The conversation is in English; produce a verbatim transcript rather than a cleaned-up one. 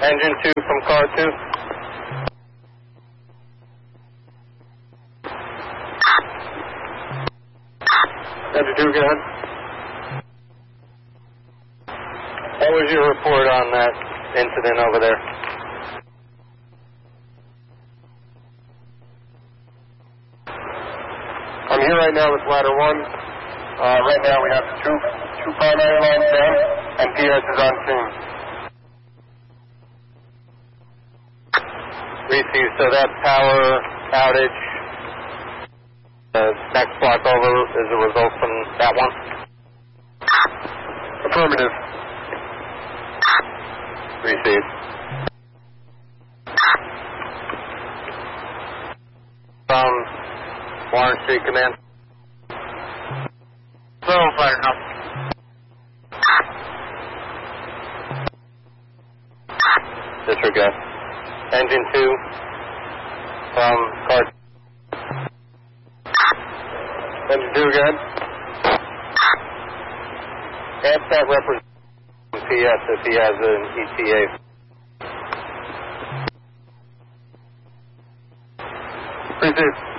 Engine two from car two. Engine two, go ahead. What was your report on that incident over there? I'm here right now with ladder one. Uh, right now we have two, two primary lines down, and P S is on scene. Receive, so that power outage, the next block over is a result from that one? Affirmative. Receive. From Warren Street Command. Slow fire now. Disregard. Engine two from car. Engine two again. Ask that representative P S if he has an E T A. Receive.